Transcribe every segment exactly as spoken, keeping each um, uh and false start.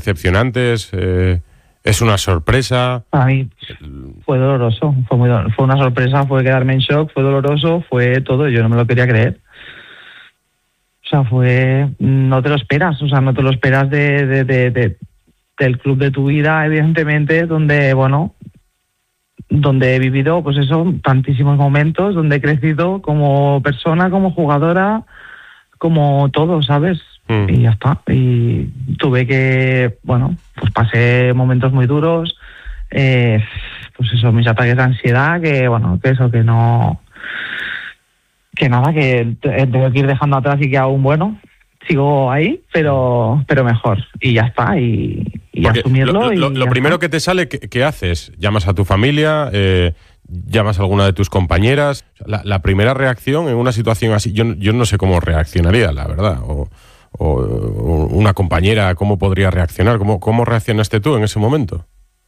decepcionantes? Eh, ¿Es una sorpresa? Para mí fue doloroso, fue, muy do- fue una sorpresa, fue quedarme en shock, fue doloroso, fue todo, yo no me lo quería creer. O sea, fue, no te lo esperas, o sea, no te lo esperas de, de, de, de del club de tu vida, evidentemente, donde, bueno, donde he vivido, pues eso, tantísimos momentos, donde he crecido como persona, como jugadora, como todo, ¿sabes? Mm. Y ya está. Y tuve que, bueno, pues pasé momentos muy duros, eh, pues eso, mis ataques de ansiedad, que, bueno, que eso, que no... Que nada, que tengo que ir dejando atrás y que aún, bueno, sigo ahí, pero pero mejor. Y ya está, y, y asumirlo. Lo, lo, y lo primero está. que te sale, ¿qué, qué haces? ¿Llamas a tu familia? Eh, ¿Llamas a alguna de tus compañeras? La, la primera reacción en una situación así, yo, yo no sé cómo reaccionaría, la verdad. O, o, o una compañera, ¿cómo podría reaccionar? ¿Cómo, ¿Cómo reaccionaste tú en ese momento?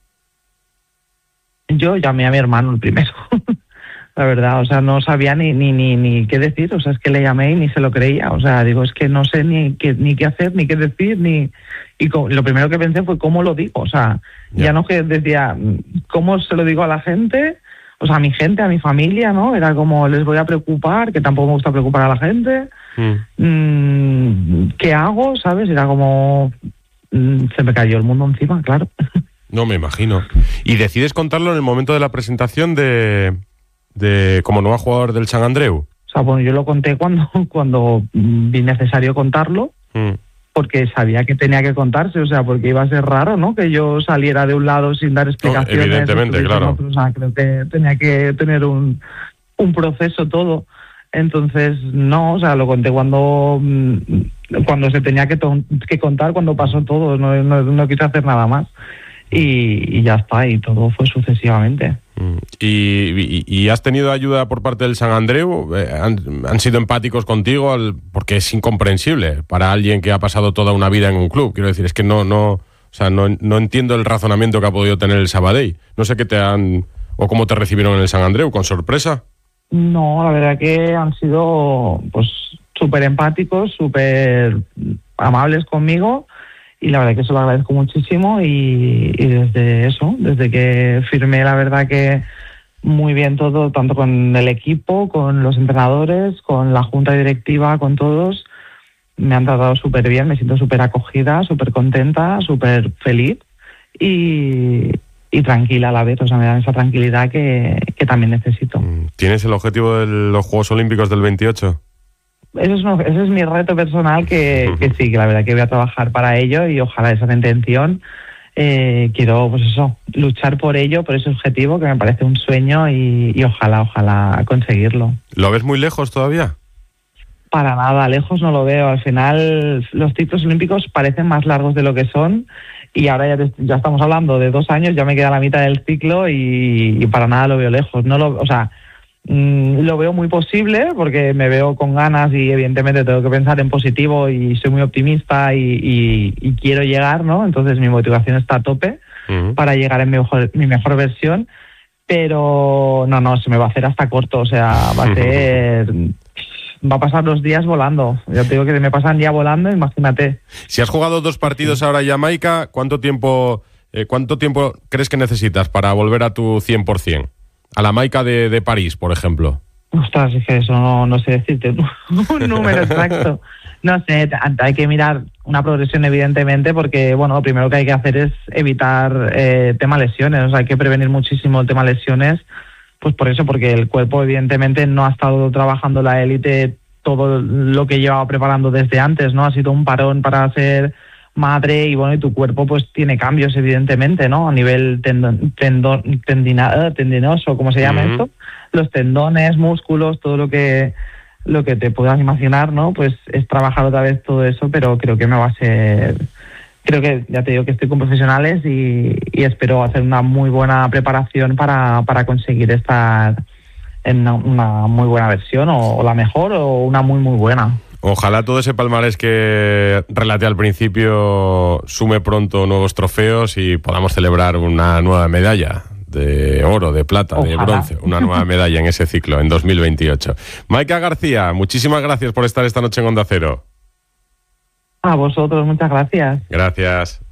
Yo llamé a mi hermano el primero. La verdad, o sea, no sabía ni, ni ni ni qué decir, o sea, es que le llamé y ni se lo creía, o sea, digo, es que no sé ni qué ni qué hacer, ni qué decir, ni... Y co- lo primero que pensé fue cómo lo digo, o sea, yeah. ya no que decía, ¿cómo se lo digo a la gente? O sea, a mi gente, a mi familia, ¿no? Era como, les voy a preocupar, que tampoco me gusta preocupar a la gente. Mm. Mm, ¿qué hago? ¿Sabes? Era como... Mm, se me cayó el mundo encima, claro. No me imagino. ¿Y decides contarlo en el momento de la presentación de... de como nuevo jugador del Sant Andreu? O sea, bueno, yo lo conté cuando cuando vi necesario contarlo, mm. porque sabía que tenía que contarse, o sea, porque iba a ser raro, ¿no? Que yo saliera de un lado sin dar explicaciones. Oh, evidentemente, claro. Otro, o sea, creo que tenía que tener un, un proceso todo. Entonces, no, o sea, lo conté cuando cuando se tenía que, to- que contar, cuando pasó todo, no, no, no quise hacer nada más. Y, y ya está, y todo fue sucesivamente. ¿Y, y, y has tenido ayuda por parte del Sant Andreu? Eh, ¿Han, han sido empáticos contigo? Al, porque es incomprensible para alguien que ha pasado toda una vida en un club. Quiero decir, es que no no, o sea, no, no entiendo el razonamiento que ha podido tener el Sabadell. No sé qué te han... o cómo te recibieron en el Sant Andreu, ¿con sorpresa? No, la verdad que han sido pues súper empáticos, súper amables conmigo. Y la verdad que eso lo agradezco muchísimo y, y desde eso, desde que firmé, la verdad que muy bien todo, tanto con el equipo, con los entrenadores, con la junta directiva, con todos, me han tratado súper bien, me siento súper acogida, súper contenta, súper feliz y, y tranquila a la vez, o sea, me dan esa tranquilidad que, que también necesito. ¿Tienes el objetivo de los Juegos Olímpicos del veintiocho? Eso es, no, ese es mi reto personal, que, que sí, que la verdad que voy a trabajar para ello y ojalá esa intención, eh, quiero pues eso, luchar por ello, por ese objetivo que me parece un sueño y, y ojalá, ojalá conseguirlo. ¿Lo ves muy lejos todavía? Para nada, lejos no lo veo. Al final los ciclos olímpicos parecen más largos de lo que son y ahora ya, te, ya estamos hablando de dos años, ya me queda la mitad del ciclo y, y para nada lo veo lejos. No lo, o sea, lo veo muy posible porque me veo con ganas y evidentemente tengo que pensar en positivo y soy muy optimista y, y, y quiero llegar, ¿no? Entonces mi motivación está a tope uh-huh. para llegar en mi mejor, mi mejor versión, pero no, no, se me va a hacer hasta corto, o sea, va a ser... va a pasar los días volando. Ya te digo que me pasan ya volando, imagínate. Si has jugado dos partidos ahora en Jamaica, ¿cuánto tiempo, eh, cuánto tiempo crees que necesitas para volver a tu cien por ciento? A la Maica de, de París, por ejemplo. Ostras, es que eso no, no sé decirte un, un número exacto. No sé, hay que mirar una progresión evidentemente porque, bueno, lo primero que hay que hacer es evitar eh, tema lesiones. O sea, hay que prevenir muchísimo el tema lesiones, pues por eso, porque el cuerpo evidentemente no ha estado trabajando la élite todo lo que llevaba preparando desde antes, ¿no? Ha sido un parón para ser madre y bueno, y tu cuerpo pues tiene cambios evidentemente, ¿no? A nivel tendon, tendon, tendina, tendinoso, ¿cómo se llama uh-huh. esto? Los tendones, músculos, todo lo que lo que te puedas imaginar, ¿no? Pues es trabajar otra vez todo eso, pero creo que me va a ser... Creo que, ya te digo, que estoy con profesionales y, y espero hacer una muy buena preparación para, para conseguir estar en una, una muy buena versión o, o la mejor o una muy muy buena. Ojalá todo ese palmarés que relaté al principio sume pronto nuevos trofeos y podamos celebrar una nueva medalla de oro, de plata, Ojalá. de bronce, una nueva medalla en ese ciclo en dos mil veintiocho. Maika García, muchísimas gracias por estar esta noche en Onda Cero. A vosotros, muchas gracias. Gracias.